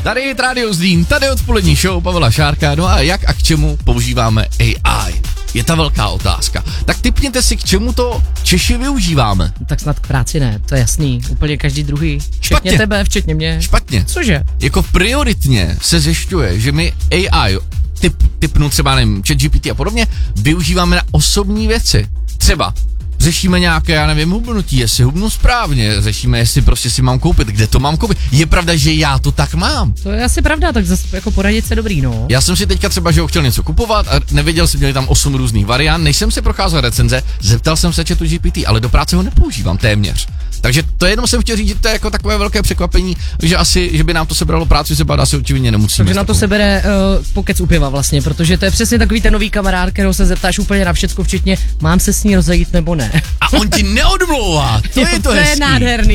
Tady je Radio Zlín, tady odpolední show Pavla Šárka, no a jak a k čemu používáme AI? Je ta velká otázka. Tak tipněte si, k čemu to Češi využíváme. Tak snad k práci ne, to je jasný. Úplně každý druhý. Včetně Špatně. tebe, včetně mě. Špatně. Cože? Jako prioritně se zjišťuje, že my AI, typnu třeba, nevím, ChatGPT a podobně, využíváme na osobní věci. Třeba řešíme nějaké, já nevím, hubnutí, jestli hubnu správně, řešíme, jestli prostě si mám koupit, kde to mám koupit. Je pravda, že já to tak mám. To je asi pravda, tak zase jako poradit se dobrý, no. Já jsem si teďka třeba, že ho chtěl něco kupovat a nevěděl jsem, měli tam 8 různých variant, než jsem si procházel recenze, zeptal jsem se ChatGPT, ale do práce ho nepoužívám téměř. Takže to jenom jsem chtěl říct, že to je jako takové velké překvapení, že asi, že by nám to sebralo práci, se bát asi určitě nemusíme. Takže na to se bere pokec u piva vlastně, protože to je přesně takový ten nový kamarád, kterého se zeptáš úplně na všecko, včetně mám se s ní rozejít nebo ne. A on ti neodmlouvá, to je to hezký. nádherný.